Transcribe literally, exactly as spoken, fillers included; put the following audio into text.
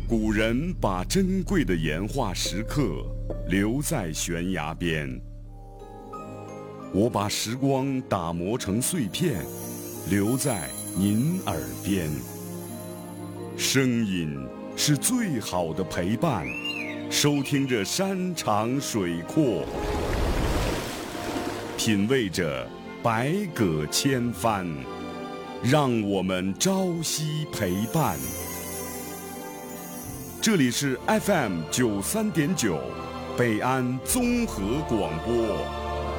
古人把珍贵的岩画石刻留在悬崖边，我把时光打磨成碎片，留在您耳边。声音是最好的陪伴，收听着山长水阔，品味着百舸千帆，让我们朝夕陪伴。这里是 F M 九三点九，北安综合广播。